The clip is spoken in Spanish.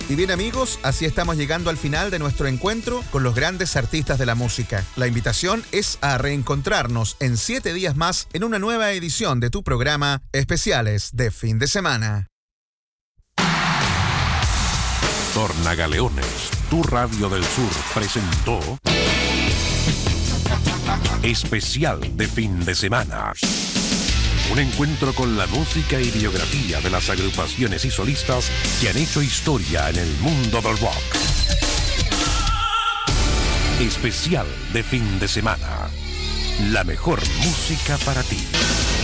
Y bien amigos, así estamos llegando al final de nuestro encuentro con los grandes artistas de la música. La invitación es a reencontrarnos en 7 días más en una nueva edición de tu programa Especiales de Fin de Semana. Tornagaleones, tu radio del sur, presentó Especial de Fin de Semana. Un encuentro con la música y biografía de las agrupaciones y solistas que han hecho historia en el mundo del rock. Especial de Fin de Semana. La mejor música para ti.